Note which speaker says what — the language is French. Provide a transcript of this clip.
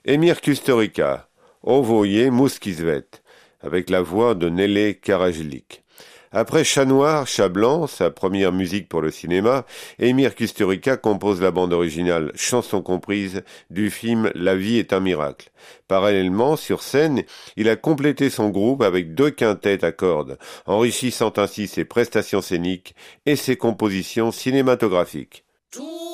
Speaker 1: Emir Kusturica, Ovoye Muskizvet, avec la voix de Nele Karajlik. Après Chat Noir, Chat Blanc, sa première musique pour le cinéma, Emir Kusturica compose la bande originale, chanson comprise, du film La vie est un miracle. Parallèlement, sur scène, il a complété son groupe avec 2 quintettes à cordes, enrichissant ainsi ses prestations scéniques et ses compositions cinématographiques.